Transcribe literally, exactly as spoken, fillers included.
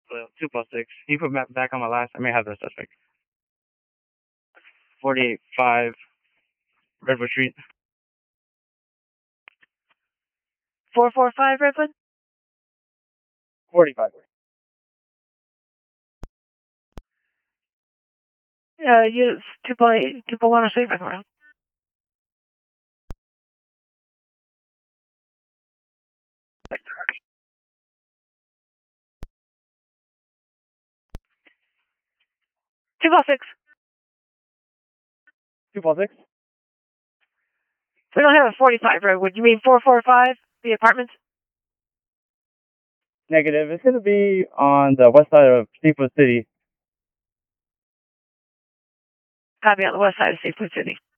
Uh, two plus six. Can you put map back on my last? I may have the suspect. Forty-eight five. Redwood Street. Four four five Redwood. Forty-five. Yeah, you two by two by one or safe around. Two plus six. Two plus six. We don't have a forty-five Redwood. You mean four four five? The apartment? Negative. It's gonna be on the west side of Seafood City. Copy on the west side of Seafood City.